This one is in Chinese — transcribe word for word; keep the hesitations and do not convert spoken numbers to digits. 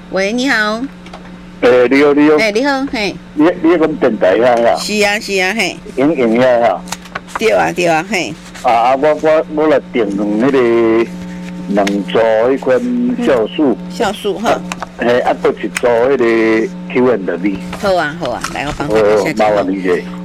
喂，你好。 诶，你好，你好。 诶，你好，嘿。 你你迄个电台遐呀？ 是啊，是啊，嘿。 莹莹遐呀？ 对啊，对啊，嘿。 啊啊！我我我来订两迄个两组迄款酵素。 酵素哈。 嘿，啊，搁一组迄个 Q and V。 好啊，好啊，来我帮你哦，麻烦你一下。